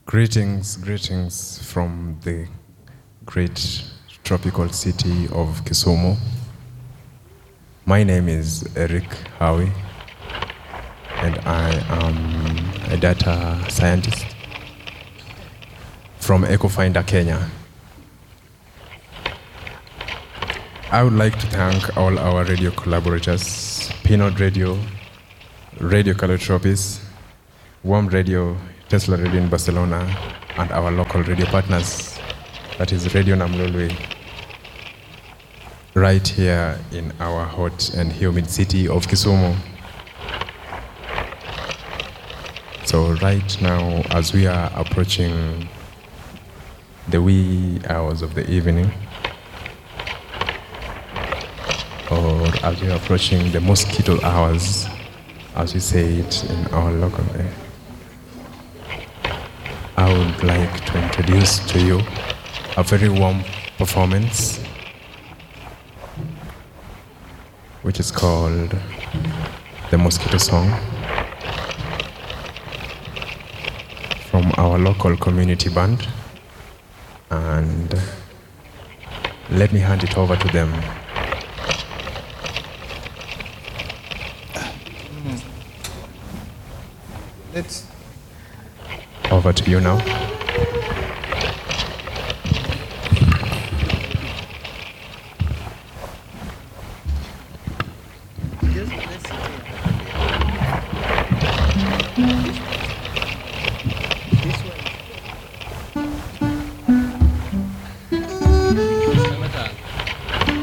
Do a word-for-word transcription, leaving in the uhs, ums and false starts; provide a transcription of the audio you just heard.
Greetings, greetings from the great tropical city of Kisumu. My name is Eric Howie, and I am a data scientist from EcoFinder Kenya. I would like to thank all our radio collaborators, Pinod Radio, Radio Calotropis, Warm Radio, Tesla Radio in Barcelona, and our local radio partners, that is Radio Namlolwe, right here in our hot and humid city of Kisumu. So right now, as we are approaching the wee hours of the evening, or as we are approaching the mosquito hours, as we say it in our local area, I would like to introduce to you a very warm performance which is called the Mosquito Song from our local community band, and let me hand it over to them. Let's Over to you now. just let's sit here.